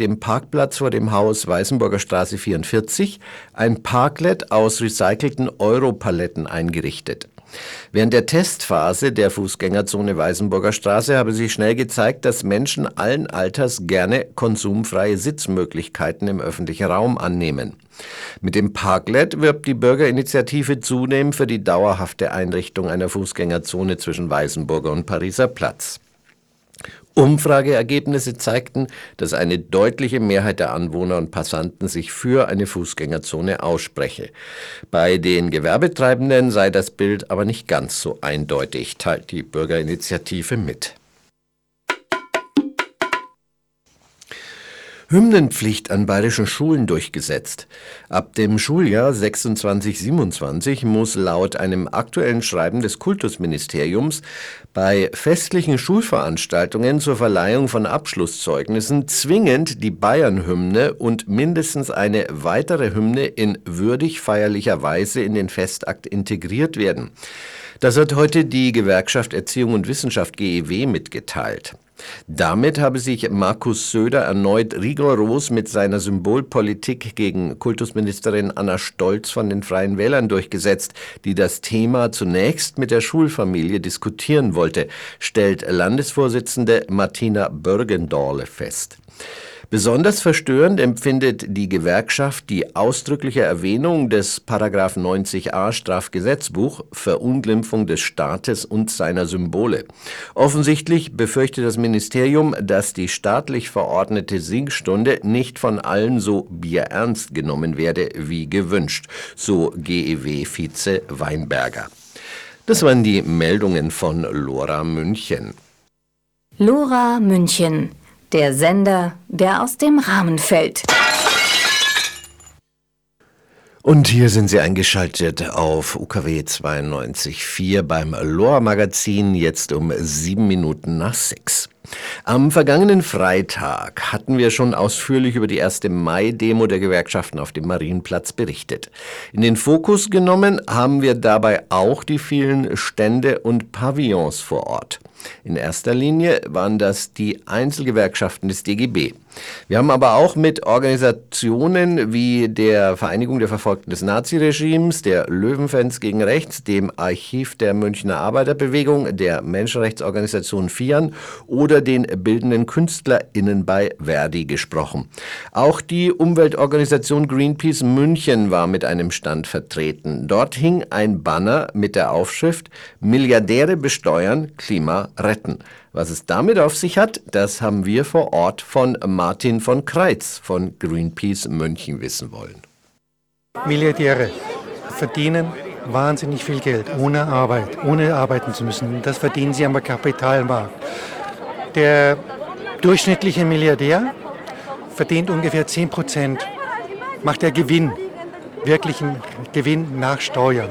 dem Parkplatz vor dem Haus Weißenburger Straße 44 ein Parklet aus recycelten Europaletten eingerichtet. Während der Testphase der Fußgängerzone Weißenburger Straße habe sich schnell gezeigt, dass Menschen allen Alters gerne konsumfreie Sitzmöglichkeiten im öffentlichen Raum annehmen. Mit dem Parklet wirbt die Bürgerinitiative zudem für die dauerhafte Einrichtung einer Fußgängerzone zwischen Weißenburger und Pariser Platz. Umfrageergebnisse zeigten, dass eine deutliche Mehrheit der Anwohner und Passanten sich für eine Fußgängerzone ausspreche. Bei den Gewerbetreibenden sei das Bild aber nicht ganz so eindeutig, teilt die Bürgerinitiative mit. Hymnenpflicht an bayerischen Schulen durchgesetzt. Ab dem Schuljahr 26/27 muss laut einem aktuellen Schreiben des Kultusministeriums bei festlichen Schulveranstaltungen zur Verleihung von Abschlusszeugnissen zwingend die Bayernhymne und mindestens eine weitere Hymne in würdig feierlicher Weise in den Festakt integriert werden. Das hat heute die Gewerkschaft Erziehung und Wissenschaft GEW mitgeteilt. Damit habe sich Markus Söder erneut rigoros mit seiner Symbolpolitik gegen Kultusministerin Anna Stolz von den Freien Wählern durchgesetzt, die das Thema zunächst mit der Schulfamilie diskutieren wollte, stellt Landesvorsitzende Martina Börgendahle fest. Besonders verstörend empfindet die Gewerkschaft die ausdrückliche Erwähnung des § 90a Strafgesetzbuch Verunglimpfung des Staates und seiner Symbole. Offensichtlich befürchtet das Ministerium, dass die staatlich verordnete Singstunde nicht von allen so bierernst genommen werde wie gewünscht, so GEW-Vize Weinberger. Das waren die Meldungen von Lora München. Lora München. Der Sender, der aus dem Rahmen fällt. Und hier sind Sie eingeschaltet auf UKW 92.4 beim Lora-Magazin, jetzt um 6:07. Am vergangenen Freitag hatten wir schon ausführlich über die 1. Mai-Demo der Gewerkschaften auf dem Marienplatz berichtet. In den Fokus genommen haben wir dabei auch die vielen Stände und Pavillons vor Ort. In erster Linie waren das die Einzelgewerkschaften des DGB. Wir haben aber auch mit Organisationen wie der Vereinigung der Verfolgten des Naziregimes, der Löwenfans gegen Rechts, dem Archiv der Münchner Arbeiterbewegung, der Menschenrechtsorganisation FIAN oder den bildenden KünstlerInnen bei Verdi gesprochen. Auch die Umweltorganisation Greenpeace München war mit einem Stand vertreten. Dort hing ein Banner mit der Aufschrift „Milliardäre besteuern, Klima retten“. Was es damit auf sich hat, das haben wir vor Ort von Martin von Kreitz von Greenpeace München wissen wollen. Milliardäre verdienen wahnsinnig viel Geld, ohne arbeiten zu müssen. Das verdienen sie am Kapitalmarkt. Der durchschnittliche Milliardär verdient ungefähr 10%, macht der Gewinn, wirklichen Gewinn nach Steuern.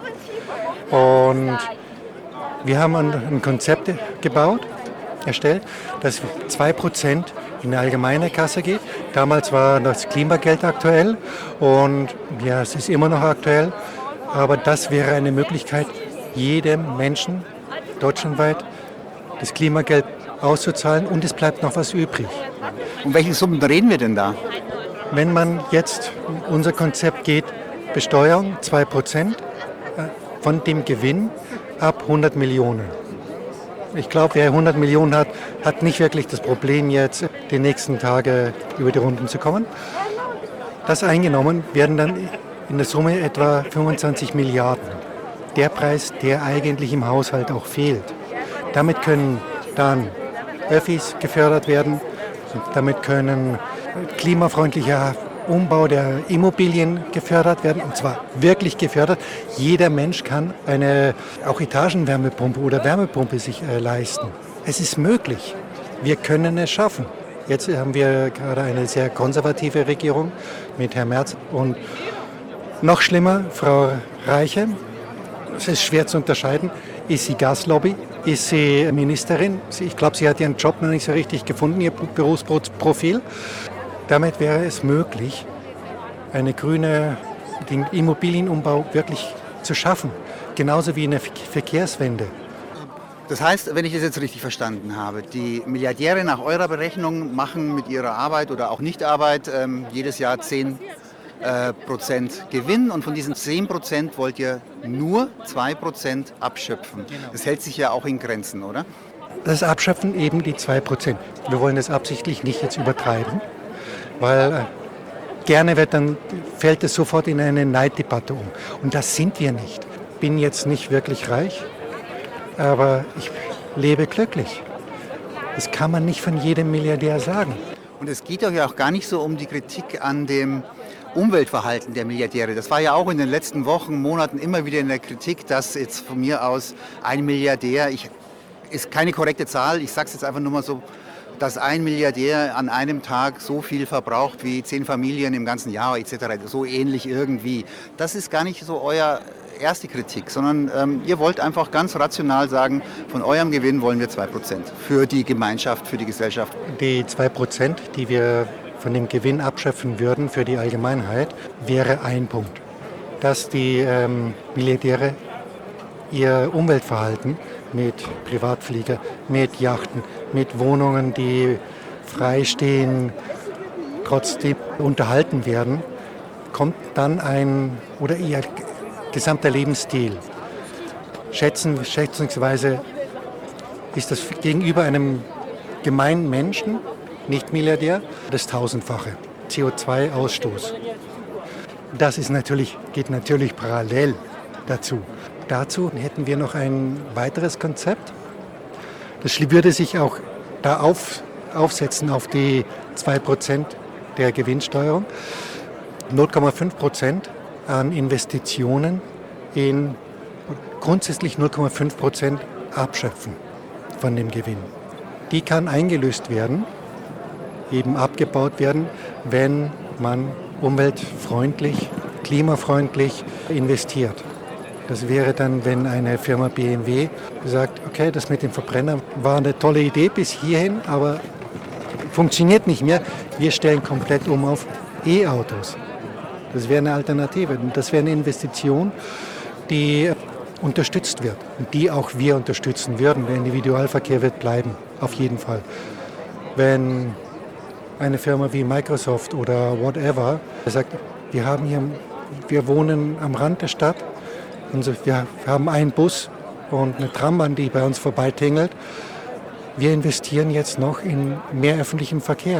Und wir haben ein Konzept erstellt, dass 2% in eine allgemeine Kasse geht. Damals war das Klimageld aktuell und ja, es ist immer noch aktuell. Aber das wäre eine Möglichkeit, jedem Menschen deutschlandweit das Klimageld auszuzahlen und es bleibt noch was übrig. Um welche Summen reden wir denn da? Wenn man jetzt unser Konzept geht, Besteuerung 2% von dem Gewinn ab 100 Millionen. Ich glaube, wer 100 Millionen hat nicht wirklich das Problem, jetzt die nächsten Tage über die Runden zu kommen. Das eingenommen werden dann in der Summe etwa 25 Milliarden. Der Preis, der eigentlich im Haushalt auch fehlt. Damit können dann Öffis gefördert werden, damit können klimafreundlicher Umbau der Immobilien gefördert werden, und zwar wirklich gefördert. Jeder Mensch kann eine auch Etagenwärmepumpe oder Wärmepumpe sich leisten. Es ist möglich. Wir können es schaffen. Jetzt haben wir gerade eine sehr konservative Regierung mit Herrn Merz und noch schlimmer, Frau Reiche. Es ist schwer zu unterscheiden. Ist sie Gaslobby? Ist sie Ministerin? Ich glaube, sie hat ihren Job noch nicht so richtig gefunden, ihr Berufsprofil. Damit wäre es möglich, den Immobilienumbau wirklich zu schaffen. Genauso wie eine Verkehrswende. Das heißt, wenn ich das jetzt richtig verstanden habe, die Milliardäre nach eurer Berechnung machen mit ihrer Arbeit oder auch Nichtarbeit jedes Jahr 10% Gewinn und von diesen 10% wollt ihr nur 2% abschöpfen. Das hält sich ja auch in Grenzen, oder? Das Abschöpfen eben die 2%. Wir wollen das absichtlich nicht jetzt übertreiben, weil gerne fällt es sofort in eine Neiddebatte um. Und das sind wir nicht. Ich bin jetzt nicht wirklich reich, aber ich lebe glücklich. Das kann man nicht von jedem Milliardär sagen. Und es geht doch ja auch gar nicht so um die Kritik an dem Umweltverhalten der Milliardäre. Das war ja auch in den letzten Wochen, Monaten immer wieder in der Kritik, dass jetzt von mir aus ein Milliardär, ist keine korrekte Zahl, ich sage es jetzt einfach nur mal so, dass ein Milliardär an einem Tag so viel verbraucht wie 10 Familien im ganzen Jahr etc. So ähnlich irgendwie. Das ist gar nicht so euer erste Kritik, sondern ihr wollt einfach ganz rational sagen, von eurem Gewinn wollen wir 2% für die Gemeinschaft, für die Gesellschaft. Die 2%, die wir von dem Gewinn abschöpfen würden für die Allgemeinheit, wäre ein Punkt. Dass die Milliardäre ihr Umweltverhalten mit Privatflieger, mit Yachten, mit Wohnungen, die freistehen, trotzdem unterhalten werden, kommt dann oder ihr gesamter Lebensstil. Schätzungsweise ist das gegenüber einem gemeinen Menschen, nicht Milliardär, das 1000-fache CO2-Ausstoß. Das geht natürlich parallel dazu. Dazu hätten wir noch ein weiteres Konzept. Das würde sich auch da aufsetzen auf die 2% der Gewinnsteuerung. 0,5% an Investitionen grundsätzlich 0,5% abschöpfen von dem Gewinn. Die kann eingelöst werden, eben abgebaut werden, wenn man umweltfreundlich, klimafreundlich investiert. Das wäre dann, wenn eine Firma BMW sagt, okay, das mit dem Verbrenner war eine tolle Idee bis hierhin, aber funktioniert nicht mehr. Wir stellen komplett um auf E-Autos. Das wäre eine Alternative. Und das wäre eine Investition, die unterstützt wird und die auch wir unterstützen würden. Der Individualverkehr wird bleiben, auf jeden Fall. Wenn eine Firma wie Microsoft oder whatever sagt, wir wohnen am Rand der Stadt, und wir haben einen Bus und eine Trambahn, die bei uns vorbeitingelt. Wir investieren jetzt noch in mehr öffentlichen Verkehr.